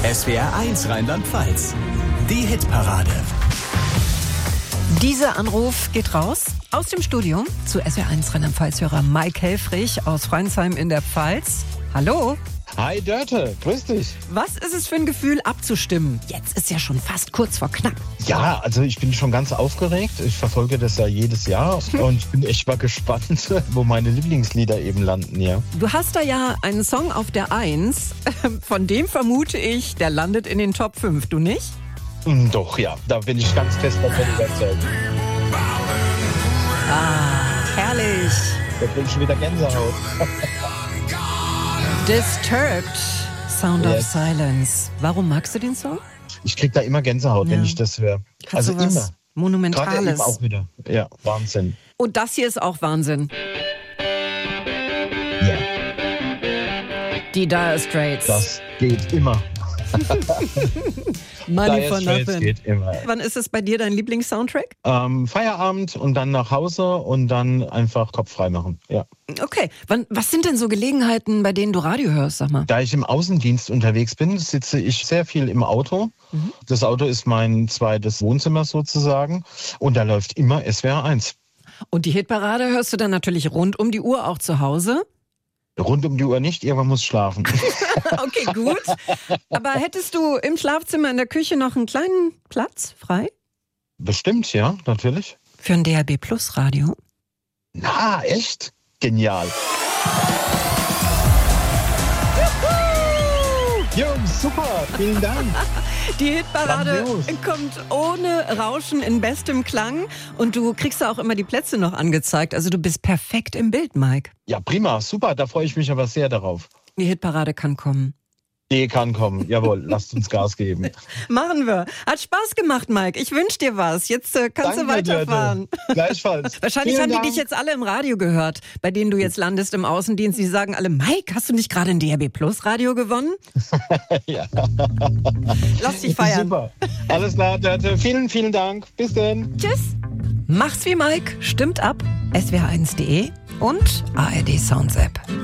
SWR 1 Rheinland-Pfalz. Die Hitparade. Dieser Anruf geht raus aus dem Studio zu SWR 1 Rheinland-Pfalz-Hörer Mike Helfrich aus Freinsheim in der Pfalz. Hallo. Hi Dörte, grüß dich. Was ist es für ein Gefühl, abzustimmen? Jetzt ist ja schon fast kurz vor knapp. Ja, also ich bin schon ganz aufgeregt. Ich verfolge das ja jedes Jahr und ich bin echt mal gespannt, wo meine Lieblingslieder eben landen, ja. Du hast da ja einen Song auf der 1, von dem vermute ich, der landet in den Top 5, du nicht? Doch, ja, da bin ich ganz fest davon überzeugt. Herrlich. Da bin ich schon wieder Gänsehaut. Disturbed, Sound of Yes. Silence. Warum magst du den Song? Ich krieg da immer Gänsehaut, wenn ich das höre. Also so was immer. Gerade Monumentales. eben auch wieder. Ja, Wahnsinn. Und das hier ist auch Wahnsinn. Ja, Die Dire Straits. das geht immer. Money Dire for Straits nothing. geht immer. Wann ist es bei dir dein Lieblings-Soundtrack? Feierabend und dann nach Hause und dann einfach Kopf frei machen. Ja. Okay. Was sind denn so Gelegenheiten, bei denen du Radio hörst, sag mal? Da ich im Außendienst unterwegs bin, sitze ich sehr viel im Auto. Das Auto ist mein zweites Wohnzimmer sozusagen. Und da läuft immer SWR 1. Und die Hitparade hörst du dann natürlich rund um die Uhr auch zu Hause? Rund um die Uhr nicht, irgendwann muss schlafen. Okay, gut. Aber hättest du im Schlafzimmer in der Küche noch einen kleinen Platz frei? Bestimmt, ja, natürlich. Für ein DAB Plus Radio? Na, echt? Genial. Jungs, super, vielen Dank. Die Hitparade Grandios. kommt ohne Rauschen in bestem Klang und du kriegst da auch immer die Plätze noch angezeigt. Also du bist perfekt im Bild, Mike. Ja, prima, super, da freue ich mich aber sehr darauf. Die Hitparade kann kommen. Die kann kommen, jawohl, lasst uns Gas geben. Machen wir. Hat Spaß gemacht, Mike. Ich wünsche dir was. Jetzt kannst du Danke, weiterfahren. Dörte. Gleichfalls. Wahrscheinlich Vielen haben die Dank. dich jetzt alle im Radio gehört, bei denen du jetzt landest im Außendienst. Die sagen alle, Mike, hast du nicht gerade ein DAB Plus Radio gewonnen? Ja. Lass dich feiern. Super. Alles klar, Dörte. Vielen, vielen Dank. Bis dann. Tschüss. Mach's wie Mike. Stimmt ab. swr1.de und ARD Sounds App.